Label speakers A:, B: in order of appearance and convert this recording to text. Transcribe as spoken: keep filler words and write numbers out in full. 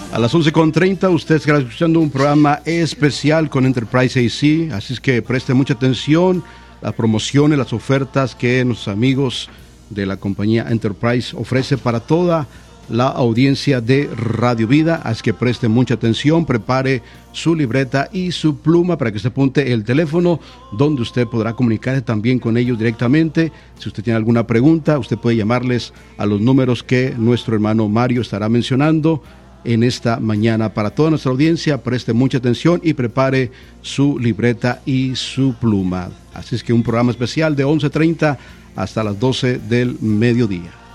A: A las once con treinta usted estará escuchando un programa especial con Enterprise A C, así es que preste mucha atención las promociones, las ofertas que nuestros amigos de la compañía Enterprise ofrece para toda la audiencia de Radio Vida, así que preste mucha atención, prepare su libreta y su pluma para que usted apunte el teléfono donde usted podrá comunicarse también con ellos directamente. Si usted tiene alguna pregunta, usted puede llamarles a los números que nuestro hermano Mario estará mencionando en esta mañana. Para toda nuestra audiencia, preste mucha atención y prepare su libreta y su pluma. Así es que un programa especial de once treinta hasta las doce del mediodía.